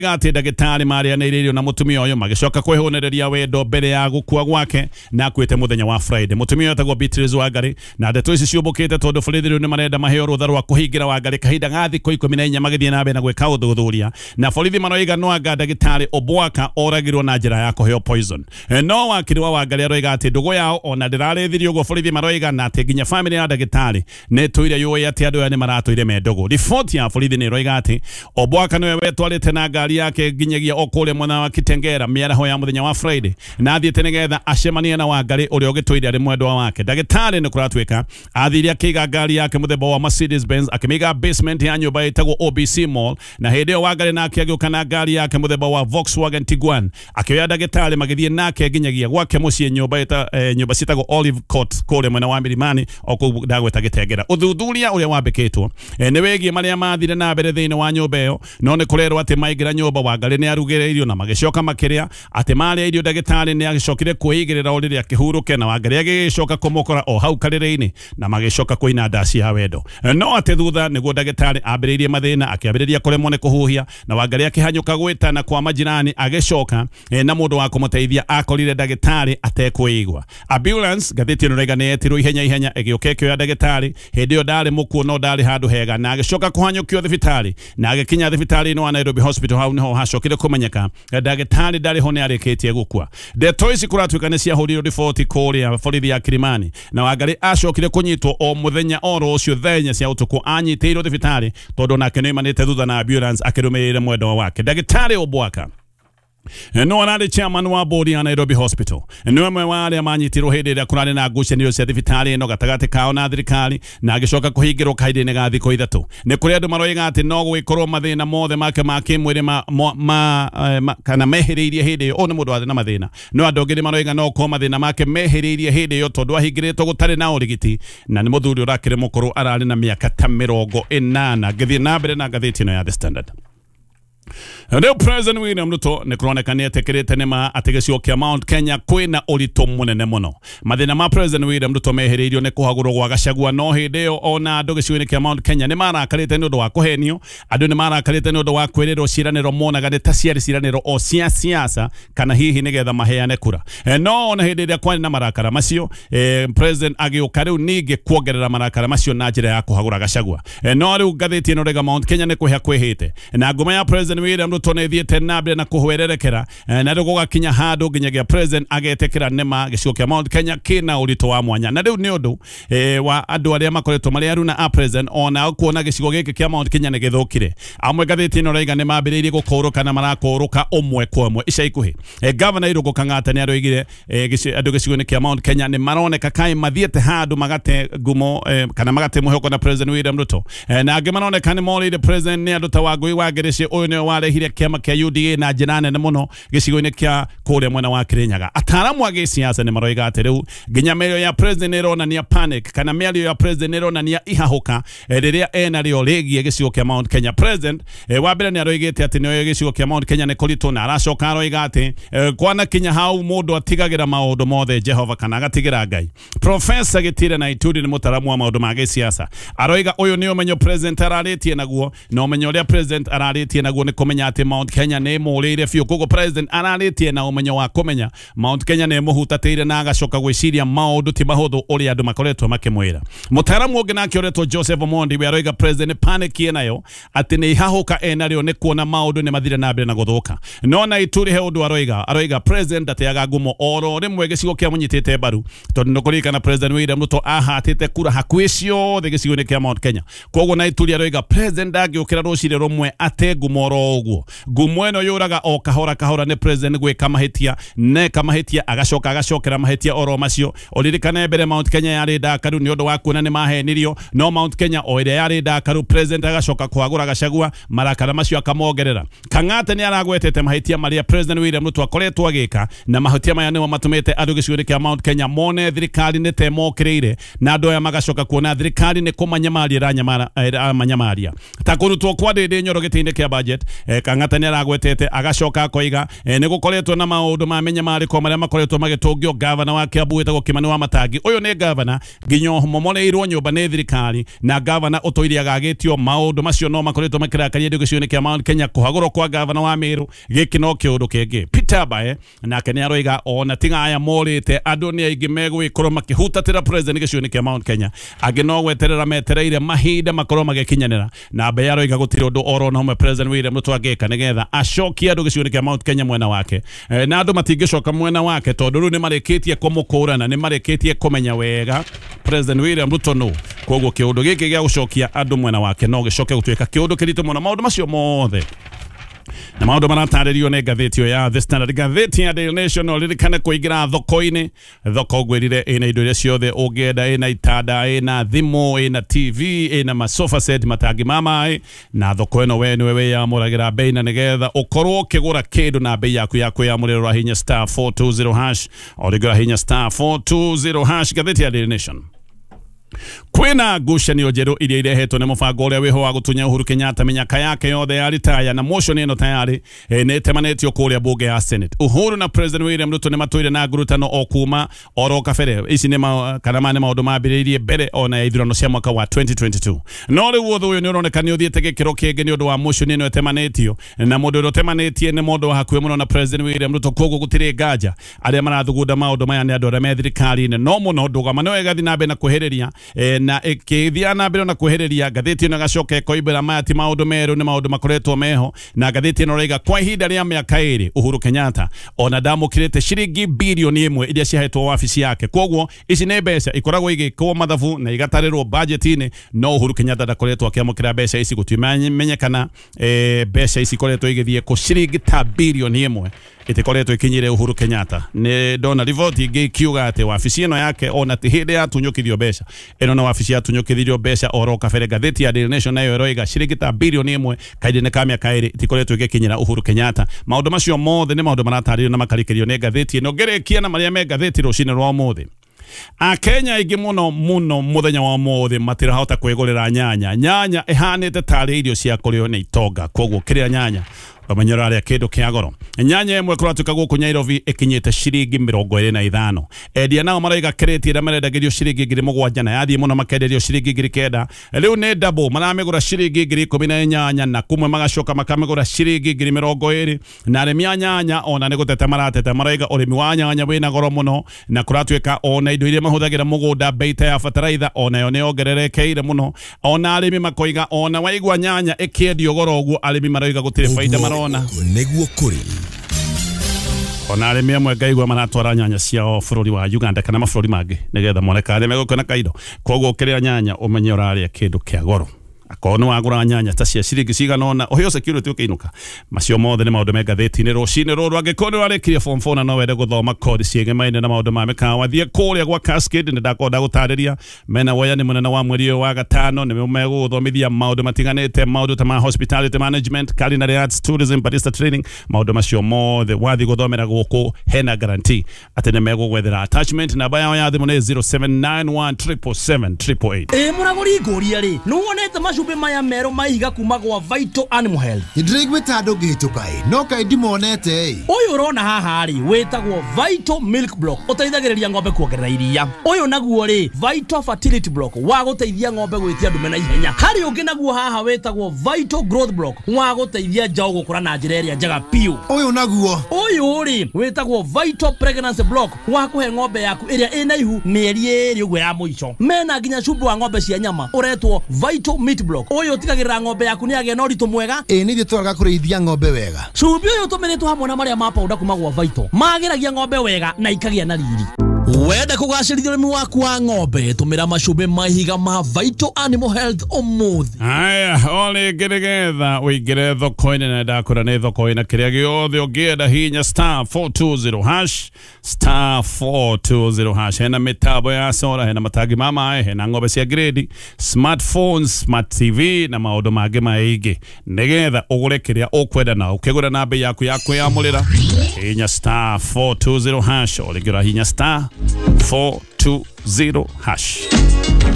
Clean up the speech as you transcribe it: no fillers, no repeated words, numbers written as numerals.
gati ndagitari maria na irio na mutumia uyu magicoka kwehonereria wendo mbere ya gukua gwake na kwite muthenya wa Friday. Mutumia utagwo Beatrice Wangari na ndeto ici ciumbukite tondu borithi riu ni marenda maheo rutha rwa kuhingira Wangari kahinda ga thikũ 14 magithie na mbere na gwika uthuthuria na borithi maroiga no anga ndagitari Obwaka oragirwo na njira ya kuheo poison. No wakiri wa Wangari aroiga ati ndugu yao ona ndirarethirio go borithi maroiga na ati nginya family ya ndagitari ne tuire yoi ati andu ni maratuire mendogo. Report ya borithi ni roiga ati Obwaka niwe wetwarite na ngari yake nginyagia okule mwana wa Kitengera miaraho ya muthenya wa Friday na athiete nigetha acemanie na Wangari uria ugitwire ari mwendwa wake. Ndagitari ni kuratwika athiria kiga ngari yake muthemba wa Mercedes Benz akimiga basement ya nyumba itagwo OBC Mall na hindi yo Wangari na akiagiuka na ngari yake muthemba wa Volkswagen Tiguan akioya ndagitari magithie nake nginyagia gwake mucie nyumba citagwo Olive Court kule mwena wa Milimani oku ndagweta Gitengera. Uthuthuria uria wambikitwo ni wigie maria mathire na mbere thiini wa nyumba iyo no ni kurerwo ati maigira nyumba Wangari ni arugire irio na magicoka makiria ati maria irio ndagitari ni agicokire kuigirira uriria akihuruke na Wangari agicoka kumukora o hau karire-ini na magicoka kuina ndasi ya wendo. No ati thutha niguo ndagitari ambiririe mathina akiambiriria kuremwo ni kuhuhia na Wangari akihanyuka gwitana kwa majirani agicoka na mundu wa kumuteithia akorire ndagitari atekuigwa. Ambulance gathiti no rega netirwo ihenya egiokeke ya ndagitari hindi yo ndari mukuo no ndari handu hega na agicoka kuhanyukio thibitari na agikinya thibitari no wa Nairobi Hospital hau niho hacokire kumenyeka ndagitari ndari ho ni arikitie gukua. Ndeto ici kuratwika ni cia huriro riboti kuria borithi ya Kilimani na Wangari acokire kunyitwo o muthenya oro ucio thenya cia utuku anyitiirwo thibitari tondu nake nimanite thutha na ambulance akirumirire mwendwa wake. Ndagitari Obwaka no anade chairman wa board ya Nairobi Hospital no mwe wale amanyitirwo hindi ria kurari na ngucanio cia thibitari no gatagati kao na thirikari na agicoka kuhingirwo kahinda-ini ga thikũ 3 ni kuri andu maroiga ati no gwikorwo mathina mothe make ma kimwiri kana mehiriirie hindi iyo ni mundu na mathina no andu angĩ maroiga no ko mathina make mehiriirie hindi iyo tondu ahingiritwo gutari na urigiti na ni muthuri urakire mukuru arari na miaka ta 80 ngithie na mbere na ngathiti ino ya The Standard. Leo President William Ruto ni kuronekana etekerete nema ategecio kia Mount Kenya kwina urito munene muno. Mathina ma President William Ruto meheririo ni kuhagurwo gwa Gachagua no hindi yo ona andu gicigo-ini kia Mount Kenya ni marakarite ni undu wa kuhenio andu ni marakarite ni undu wa kwirirwo ciraniro monaga ni ta ciari ciraniro o cia siasa kana hihi nigetha maheane kura. No ona hindi ria kwani na marakara macio President agiuka riu ningi kuongerera marakara macio na njira ya kuhagura Gachagua. No riu ngathiti ino rega Mount Kenya ni kuhia kwihite na ngoma ya President William Ruto ne thiete na mbere na kuhwererekera na riu gugakinya handu nginyagia President agetekera nema gicigo kia Mount Kenya kina urito wa mwanya na riu ni undu wa andu aria makoretwo mari aruna a President ona kuona gicigo giki kia Mount Kenya ni githukire amwe gathiti ino raiga ni mambiririe gukuruka na marakuruka umwe kwa umwe ica ikuhi. Governor Irungu Kang'ata ni aroigire andu gicigo-ini kia Mount Kenya ni maroneka kai mathiete handu magate ngumo kana magate muhoko na President William Ruto na angi maroneka ni morire President ni andu ta Wangui wa Ngereche uyu ni warehire kiama kia UDA na njira nene muno gicigo-ini kia kuria mwena wa Kirinyaga. Ataramu agi siasa ni maroiga ati riu nginya merio ya President ironania panic kana merio ya President ironania ihahuka riria enario rigie gicigo kia Mount Kenya. President wa mbere ni aroigite ati ni gicigo kia Mount Kenya ni kurito na aracoka aroiga ati kwana kinya hau mundu atigagira maundu mothe Jehova kana agatigira Ngai. Professor Gitire Naituri ni mutaramu wa maundu ma siasa aroiga uyu ni umenyo President araritie naguo no umenyo uria President araritie naguo ni kumenya ati Mount Kenya ne murire fiu kogo President araritie na umenyo wa kumenya Mount Kenya ne muhutatire na agacoka gwiciria maundu ti mahuthu uri andu makoretwo makimwira. Mutaramu ungi nake uretwo Joseph Omondi we aroiga President panic nayo ati ni hahuka enario ni kuona maundu ni mathire na mbere na guthuka no na ituri he undu aroiga President ateaga ngumo oro rimwe gicigo kia munyitite baru tondu nukurikana President William Ruto ahatite kura hakuhi ciothe gicigo-ini kia Mount Kenya koguo na ituri aroiga President agiukira rucire rumwe ate ngumo oro uguo ngumo eno yuraga o kahora ni President gwika mahitia ne kamahitia agacokera mahitia oro macio oririkane mbere Mount Kenya yari ndakaru ni undu wa kuona ni mahenirio no Mount Kenya o ire yari ndakaru President agacoka kuagura Gachagua marakara macio akamongerera. Kang'ata ni aragwetete mahitia maria President William Ruto akoretwo agika na mahitia maya nimo matumite andu gicigo-ini kia Mount Kenya mone thirikari ni temokiriire na andu aya magacoka kuona thirikari ni kumanyamaria manyamaria ta kurutwo kwa ndindi nyoro gitinde kia budget Kang'ata nĩ aragwetete agacoka koiga nĩ gũkoretwo na maũndũ mamenya marĩko marĩa makoretwo magĩtũngio gavana wa Kiambu wĩtagwo Kimani Wamatangi. Ũyũ nĩ gavana nginya momoreirwo nyũmba nĩ thirikari, na gavana ũtũire agagĩtio maũndũ macio no makoretwo makĩrakaria andũ gĩcigo-inĩ kĩa Mount Kenya. Kũhagũrwo kwa gavana wa Meru gĩkĩ no kĩũndũ kĩngĩ. Peter Bae nake nĩ aroiga ona tiga aya morĩte andũ nĩ aingĩ megũgĩkorwo makĩhutatĩra president gĩcigo-inĩ kĩa Mount Kenya, angĩ no gweterera metereire mahinda makorwo magĩkinyanĩra. Na Bae aroiga gũtirĩ ũndũ oro na ũmwe president William Ruto angĩka nĩgetha acokie andũ gĩcigo-inĩ kĩa Mount Kenya mwena wake, na andũ matingĩcoka mwena wake tondũ rĩu nĩ marĩkĩtie kũmũkũrana, nĩ marĩkĩtie kũmenya wega president William Ruto no. Koguo kĩũndũ gĩkĩ gĩa gũcokia andũ mwena wake no gĩcoke gũtuĩka kĩũndũ kĩritũ mũno. Maũndũ macio mothe na maũndũ maratarĩrio nĩ ngathĩti ya The Standard. Ngathĩti ya Daily Nation ririkane kũingĩra thoko-inĩ. Thoko ngwĩrire ĩna indo iria ciothe ũngĩenda, ĩna itanda, ĩna thimũ, ĩna TV, ĩna masofa set, matangi ma maĩ, na thoko ĩno we nĩwe wĩyamũragĩra bei na nĩgetha ũkorwo ũkĩgũra kĩndũ na bei yaku ya kwĩyamũrĩra hinya star 420 hash ũrĩgĩra hinya star 420 hash. Ngathĩti ya Daily Nation. Kwina ngucanio njerũ iria irehetwo nĩ mũbango ũrĩa wĩho wa gũtunya Uhuru Kenyatta mĩnyaka yake yothe ya ritaya, na motion ĩno tayari nĩ temanĩtio kũrĩa bunge ya Senate. Uhuru na President William Ruto nĩ matũire na ngurutano o kuma oro kabere. Ici nĩ kana nĩ maũndũ mambĩrĩirie mbere ona ya ithurano cia mwaka wa 2022. No rĩu ũthũ ũyũ nĩ ũroneka nĩ ũthiĩte gĩkĩro kĩngĩ nĩ ũndũ wa motion ĩno temanĩtio, na mũndũ ũrĩa temanĩtie nĩ mũndũ wa hakuhĩ mũno na President William Ruto. Koguo gũtirĩ nganja arĩa marathugunda maũndũ maya nĩ andũ arĩa me thirikari-inĩ, no mũno ndũgama nĩwe ĩgathiĩ na mbere na kwĩhĩrĩria na ĩkĩthia na mbere na kwĩhĩrĩria. Ngathĩti ĩno ĩgacoka ĩkoimbĩra maya ti maũndũ merũ, nĩ maũndũ makoretwo meho, na ngathĩti ĩno ĩroiga kwa ihinda rĩa mĩaka ĩrĩ Uhuru Kenyatta ona ndamũkĩrĩte ciringi birioni 1 iria ciahetwo wabici yake. Koguo ici nĩ mbeca ikoragwo igĩkwo mathabu na igatarĩrwo budget-inĩ, no Uhuru Kenyatta ndakoretwo akĩamũkĩra mbeca ici. Gũtimenyekana mbeca ici ikoretwo igĩthiĩ kũ ciringi ta birioni 1 itikoretwo ikinyire Uhuru Kenyatta. Nĩ ndona riboti ingĩ ikiuga atĩ wabici ĩno yake ona ti hĩndĩ yatunyũkithio mbeca, ĩno no wabici yatunyũkithirio mbeca oro kabere. Ngathĩti ya Daily Nation nayo ĩroiga ciringi ta birioni 1 kahinda-inĩ ka mĩaka 2 itikoretwo igĩkinyĩra Uhuru Kenyatta. Maũndũ macio mothe nĩ maũndũ maratarĩrio na makarĩkĩrio nĩ ngathĩti ĩno. Ngerekia na marĩa me ngathĩti rũcinĩ rwa ũmũthĩ. Akenya aingĩ mũno mũthenya wa ũmũthĩ matirahota kwĩgũrĩra nyanya. Nyanya ĩhanĩte tarĩ irio cia kũrĩo nĩ itonga, koguo kĩrĩa nyanya bamenyera arĩa kĩndũ kĩa goro. Nyanya ĩmwe kũratuĩka gũkũ Nairobi ĩkinyĩte ciringi 25. Endia nao maraiga kĩrĩti ĩrĩa marendagĩrio ciringi 7,000 na yathiĩ mũno makenderio ciringi 9,000. Rĩu nĩ double, maramĩgũra ciringi 18,000 na kumwe magacoka makamĩgũra ciringi 20,000. Na arĩmi a nyanya ona nĩ gũtete maratete, maraiga ũrĩmi wa nyanya wĩna goro mũno, na kũratuĩka ona indo iria mahũthagĩra mũgũnda bei ta ya bataraitha onayo nĩ ongererekeire mũno. Ona arĩmi makoiga ona waigua nyanya ĩkĩendio goro ũguo arĩmi maraiga gũtirĩ faida marona. Nĩguo kũrĩ ona arĩmi amwe ngaigua maratwara nyanya ciao bũrũri wa Uganda kana mabũrũri mangĩ nĩgetha moneka arĩa megũkĩona kaindo. Koguo kĩrĩa nyanya ũmenye ũrarĩa kĩndũ kĩa goro. Akorwo nĩ wagũra nyanya ta cia ciringi cigana ũna ũhĩo security ũkĩinũka. Macio mothe nĩ maũndũ me ngathĩti-inĩ rũcinĩ rũrũ. Angĩkorwo nĩ warĩkirie form 4 na no wende gũthoma kothi ciĩgemaine na maũndũ ma mĩkawa, thiĩ kũrĩa gwa Cascade. Nĩndakorwo ndagũtarĩria mena woya nĩ mũnene wa mweri ũyũ wa gatano, nĩ megũgũthomithia maũndũ matiganĩte, maũndũ ta ma hospitality management, culinary arts, tourism, barista training. Maũndũ macio mothe wathiĩ gũthomera gũkũ hena guarantee atĩ nĩ megũgwethera attachment. Namba yao ya thimũ nĩ 0791777888. Mũragũri ngũria rĩ, nĩ wonete macumbĩ maya merũ maihiga kuma gwa Vital Animal Health? Nĩndĩraiguĩte andũ ngĩhĩtũka no kaĩ ndimonete. Ũyũ ũrona haha rĩ wĩtagwo Vital Milk Block, ũteithagĩrĩria ng'ombe kuongerera iria. Ũyũ naguo rĩ Vital Fertility Block, wa gũteithia ng'ombe gwĩtia ndume na ihenya. Harĩ ũngĩ naguo haha wĩtagwo Vital Growth Block, wa gũteithia njaũ gũkũra na njĩra ĩrĩa njega piũ. Ũyũ naguo rĩ wĩtagwo Vital Pregnancy Block, wa kũhe ng'ombe yaku ĩrĩa ĩna ihu mĩeri 2 ũguo ya mũico. Mena nginya cumbĩ wa ng'ombe cia nyama ũretwo Vital Meat Block. Ũyũ ũtigagĩrĩra ng'ombe yaku nĩ yagĩa na ũritũ mwega. Nĩ ithuĩ tũraga kũrĩithia ng'ombe wega. Cumbĩ ũyũ ũtũmĩrĩtwo hamwe na marĩa ma powder kuma gwa Vital magĩragia ng'ombe wega na ikagĩa na riri. Wenda kũgacĩrithia ũrĩmi waku wa ng'ombe, tũmĩra macumbĩ mahiga ma Vital Animal Health ũmũthĩ. Aya, ole ngeregetha ũingĩre thoko-inĩ na ndakũra nĩ thoko-inĩ kĩrĩa gĩothe ũngĩenda hinya star 420 hash star 420 hash. Hena mĩtambo ya solar, hena matangi ma maĩ, hena ng'ombe cia grade, smartphones, smart TV na maũndũ mangĩ maingĩ nĩgetha ũgũre kĩrĩa ũkwenda na ũkĩgũra na bei yaku ya kwĩyamũrĩra hinya star 420 hash. Ole ngira hinya star 420 hash.